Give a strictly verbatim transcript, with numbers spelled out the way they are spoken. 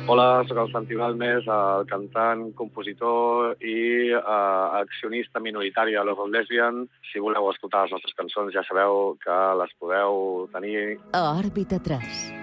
Hola, sóc el Santi Balmes, el cantant, compositor i uh, accionista minoritari de Love of Lesbian. Si voleu escoltar les nostres cançons ja sabeu que les podeu tenir A Òrbita tres.